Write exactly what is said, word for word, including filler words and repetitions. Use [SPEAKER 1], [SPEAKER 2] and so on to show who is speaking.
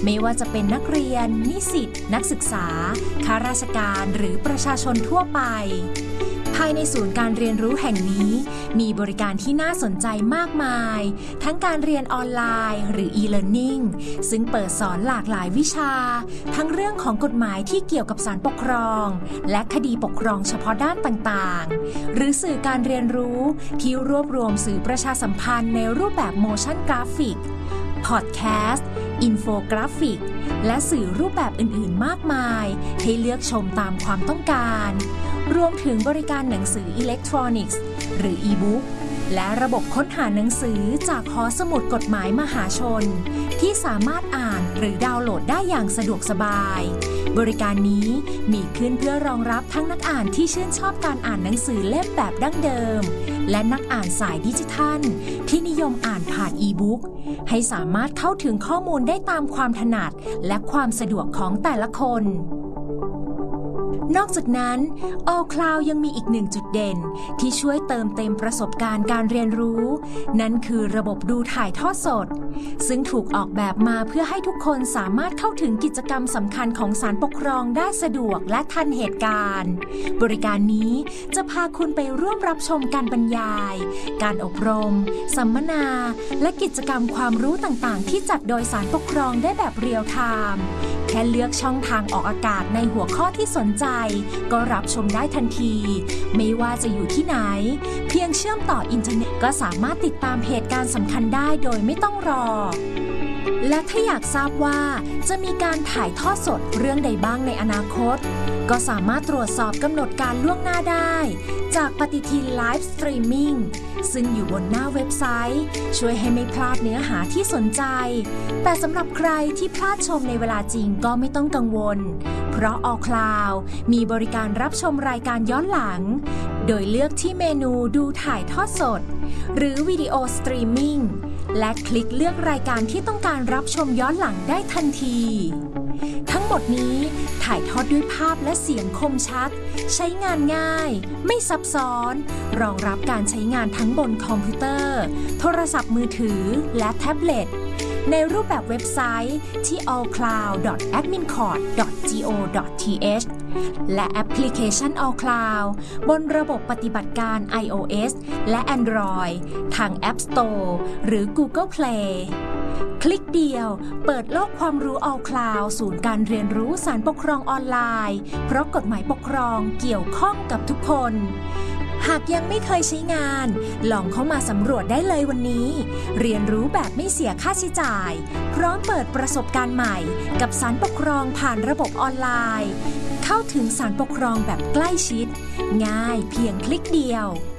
[SPEAKER 1] ไม่ว่าจะเป็นนักเรียนนิสิตนักศึกษาข้าราชการหรือประชาชนทั่วไปภายในศูนย์การเรียนรู้แห่งนี้มีบริการที่น่าสนใจมากมายทั้งการเรียนออนไลน์หรือ e-learning ซึ่งเปิดสอนหลากหลายวิชาทั้งเรื่องของกฎหมายที่เกี่ยวกับศาลปกครองและคดีปกครองเฉพาะด้านต่างๆหรือสื่อการเรียนรู้ที่รวบรวมสื่อประชาสัมพันธ์ในรูปแบบ motion graphic พอดแคสต์อินโฟกราฟิกและสื่อรูปแบบอื่นๆมากมายให้เลือกชมตามความต้องการรวมถึงบริการหนังสืออิเล็กทรอนิกส์หรืออีบุ๊กและระบบค้นหาหนังสือจากหอสมุดกฎหมายมหาชนที่สามารถอ่านหรือดาวน์โหลดได้อย่างสะดวกสบายบริการนี้มีขึ้นเพื่อรองรับทั้งนักอ่านที่ชื่นชอบการอ่านหนังสือเล่มแบบดั้งเดิมและนักอ่านสายดิจิทัลที่นิยมอ่านผ่านอีบุ๊กให้สามารถเข้าถึงข้อมูลได้ตามความถนัดและความสะดวกของแต่ละคนนอกจากนั้น All Cloud ยังมีอีกหนึ่งจุดเด่นที่ช่วยเติมเต็มประสบการณ์การเรียนรู้นั่นคือระบบดูถ่ายทอดสดซึ่งถูกออกแบบมาเพื่อให้ทุกคนสามารถเข้าถึงกิจกรรมสำคัญของศาลปกครองได้สะดวกและทันเหตุการณ์บริการนี้จะพาคุณไปร่วมรับชมการบรรยายการอบรมสัมมนาและกิจกรรมความรู้ต่างๆที่จัดโดยศาลปกครองได้แบบเรียลไทม์แค่เลือกช่องทางออกอากาศในหัวข้อที่สนใจก็รับชมได้ทันทีไม่ว่าจะอยู่ที่ไหนเพียงเชื่อมต่ออินเทอร์เน็ตก็สามารถติดตามเหตุการณ์สำคัญได้โดยไม่ต้องรอและถ้าอยากทราบว่าจะมีการถ่ายทอดสดเรื่องใดบ้างในอนาคตก็สามารถตรวจสอบกำหนดการล่วงหน้าได้จากปฏิทินไลฟ์สตรีมมิ่งซึ่งอยู่บนหน้าเว็บไซต์ช่วยให้ไม่พลาดเนื้อหาที่สนใจแต่สำหรับใครที่พลาดชมในเวลาจริงก็ไม่ต้องกังวลเพราะ All Cloud มีบริการรับชมรายการย้อนหลังโดยเลือกที่เมนูดูถ่ายทอดสดหรือวิดีโอสตรีมมิ่งและคลิกเลือกรายการที่ต้องการรับชมย้อนหลังได้ทันทีทั้งหมดนี้ถ่ายทอดด้วยภาพและเสียงคมชัดใช้งานง่ายไม่ซับซ้อนรองรับการใช้งานทั้งบนคอมพิวเตอร์โทรศัพท์มือถือและแท็บเล็ตในรูปแบบเว็บไซต์ที่ all cloud dot admin court dot go dot th และแอปพลิเคชัน All Cloud บนระบบปฏิบัติการ iOS และ Android ทาง App Store หรือ Google Play คลิกเดียวเปิดโลกความรู้ All Cloud ศูนย์การเรียนรู้ศาลปกครองออนไลน์เพราะกฎหมายปกครองเกี่ยวข้องกับทุกคนหากยังไม่เคยใช้งานลองเข้ามาสำรวจได้เลยวันนี้เรียนรู้แบบไม่เสียค่าใช้จ่ายพร้อมเปิดประสบการณ์ใหม่กับศาลปกครองผ่านระบบออนไลน์เข้าถึงศาลปกครองแบบใกล้ชิดง่ายเพียงคลิกเดียว